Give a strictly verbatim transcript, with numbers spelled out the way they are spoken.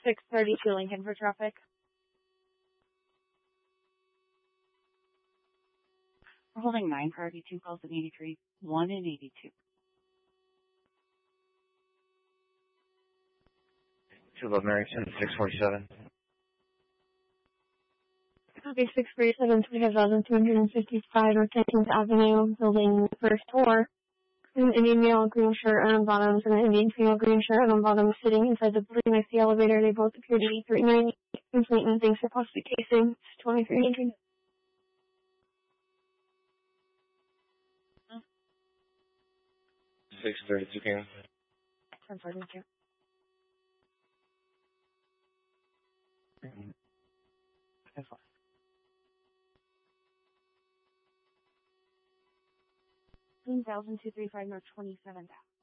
six thirty-two Lincoln for traffic. We're holding nine priority two calls in eighty-three, one in eighty-two. Two Love Merrington, six forty-seven. Copy six forty-seven, three thousand two hundred fifty-five North nineteenth Avenue, building first floor. An Indian male green shirt on bottoms and an Indian female green shirt on bottoms sitting inside the building next to the elevator. They both appear to be three ninety. Complainant thinks they're possibly casing. It's twenty-three hundred. six thirty-two King. ten forty-two. Mm-hmm. one thousand two thirty-five North twenty-seventh Avenue.